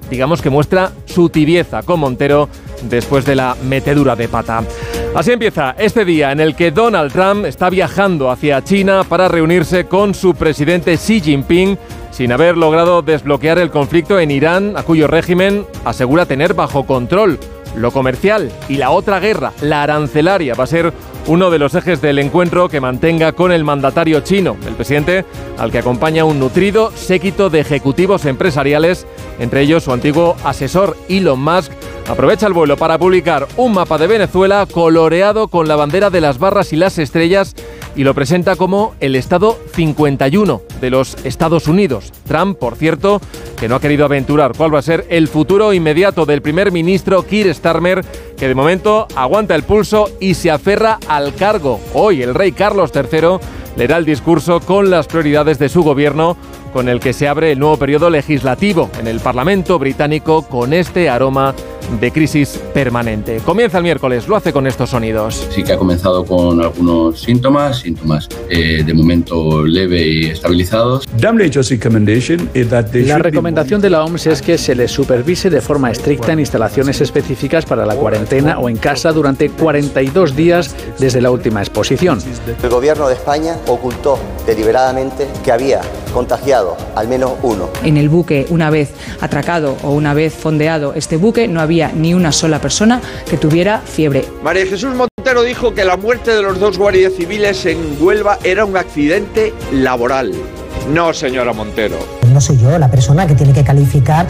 digamos que muestra su tibieza con Montero después de la metedura de pata. Así empieza este día en el que Donald Trump está viajando hacia China para reunirse con su presidente Xi Jinping sin haber logrado desbloquear el conflicto en Irán, a cuyo régimen asegura tener bajo control. Lo comercial y la otra guerra, la arancelaria, va a ser uno de los ejes del encuentro que mantenga con el mandatario chino, el presidente al que acompaña un nutrido séquito de ejecutivos empresariales, entre ellos su antiguo asesor Elon Musk. Aprovecha el vuelo para publicar un mapa de Venezuela coloreado con la bandera de las barras y las estrellas y lo presenta como el estado 51 de los Estados Unidos. Trump, por cierto, que no ha querido aventurar cuál va a ser el futuro inmediato del primer ministro Keir Starmer, que de momento aguanta el pulso y se aferra al cargo. Hoy el rey Carlos III leerá el discurso con las prioridades de su gobierno, con el que se abre el nuevo periodo legislativo en el Parlamento británico con este aroma de crisis permanente. Comienza el miércoles, lo hace con estos sonidos. Sí que ha comenzado con algunos síntomas de momento leve y estabilizados. La recomendación de la OMS es que se les supervise de forma estricta en instalaciones específicas para la cuarentena o en casa durante 42 días desde la última exposición. El gobierno de España ocultó deliberadamente que había contagiado al menos uno. En el buque, una vez atracado o una vez fondeado este buque, no había ni una sola persona que tuviera fiebre. María Jesús Montero dijo que la muerte de los dos guardias civiles en Huelva era un accidente laboral. No, señora Montero. No soy yo la persona que tiene que calificar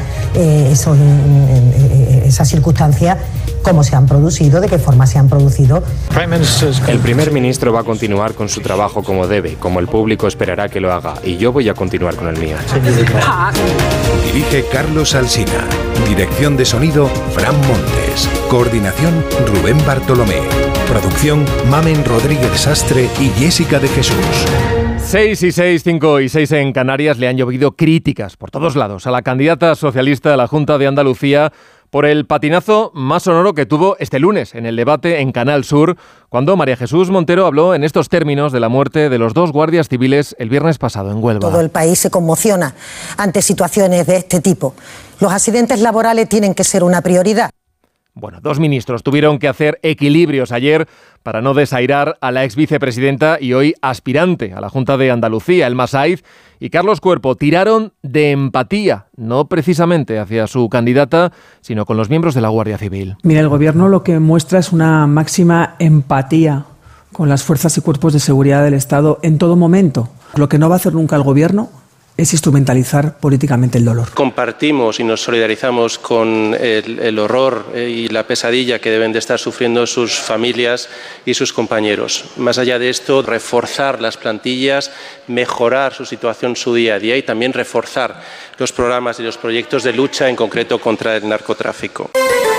esas circunstancias, cómo se han producido, de qué forma se han producido. El primer ministro va a continuar con su trabajo como debe, como el público esperará que lo haga, y yo voy a continuar con el mío. Dirige Carlos Alsina. Dirección de sonido, Fran Montes. Coordinación, Rubén Bartolomé. Producción, Mamen Rodríguez Sastre y Jessica de Jesús. 6 y 6, 5 y 6 en Canarias. Le han llovido críticas por todos lados a la candidata socialista a la Junta de Andalucía por el patinazo más sonoro que tuvo este lunes en el debate en Canal Sur, cuando María Jesús Montero habló en estos términos de la muerte de los dos guardias civiles el viernes pasado en Huelva. Todo el país se conmociona ante situaciones de este tipo. Los accidentes laborales tienen que ser una prioridad. Bueno, dos ministros tuvieron que hacer equilibrios ayer para no desairar a la ex vicepresidenta y hoy aspirante a la Junta de Andalucía, Elma Saiz y Carlos Cuerpo, tiraron de empatía, no precisamente hacia su candidata, sino con los miembros de la Guardia Civil. Mira, el Gobierno lo que muestra es una máxima empatía con las fuerzas y cuerpos de seguridad del Estado en todo momento. Lo que no va a hacer nunca el Gobierno es instrumentalizar políticamente el dolor. Compartimos y nos solidarizamos con el horror y la pesadilla que deben de estar sufriendo sus familias y sus compañeros. Más allá de esto, reforzar las plantillas, mejorar su situación, su día a día y también reforzar los programas y los proyectos de lucha, en concreto contra el narcotráfico.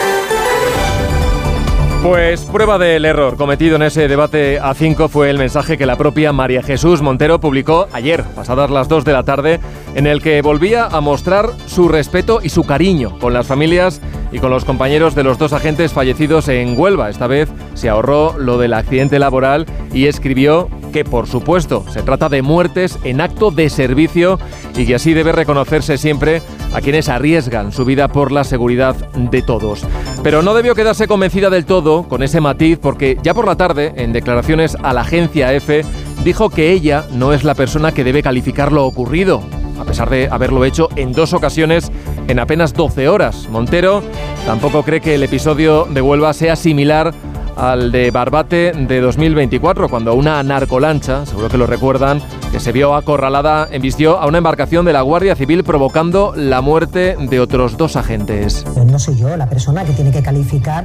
Pues prueba del error cometido en ese debate A5 fue el mensaje que la propia María Jesús Montero publicó ayer, pasadas las 2 de la tarde, en el que volvía a mostrar su respeto y su cariño con las familias y con los compañeros de los dos agentes fallecidos en Huelva. Esta vez se ahorró lo del accidente laboral y escribió que, por supuesto, se trata de muertes en acto de servicio y que así debe reconocerse siempre a quienes arriesgan su vida por la seguridad de todos. Pero no debió quedarse convencida del todo con ese matiz, porque ya por la tarde, en declaraciones a la agencia EFE, dijo que ella no es la persona que debe calificar lo ocurrido, a pesar de haberlo hecho en 2 ocasiones en apenas 12 horas. Montero tampoco cree que el episodio de Huelva sea similar al de Barbate de 2024, cuando una narcolancha, seguro que lo recuerdan, que se vio acorralada, embistió a una embarcación de la Guardia Civil provocando la muerte de otros 2 agentes. No soy yo la persona que tiene que calificar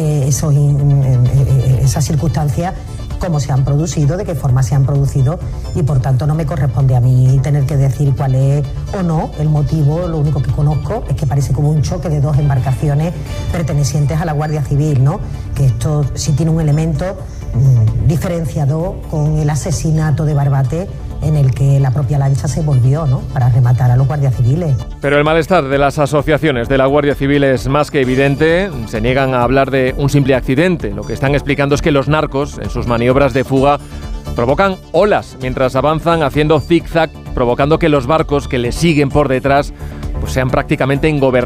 esas circunstancias, cómo se han producido, de qué forma se han producido, y por tanto no me corresponde a mí tener que decir cuál es o no el motivo. Lo único que conozco es que parece como un choque de 2 embarcaciones pertenecientes a la Guardia Civil, ¿no? Que esto sí tiene un elemento diferenciador con el asesinato de Barbate, en el que la propia lancha se volvió, ¿no?, para rematar a los guardias civiles. Pero el malestar de las asociaciones de la Guardia Civil es más que evidente. Se niegan a hablar de un simple accidente. Lo que están explicando es que los narcos, en sus maniobras de fuga, provocan olas mientras avanzan haciendo zig-zag, provocando que los barcos que les siguen por detrás pues sean prácticamente ingobernables.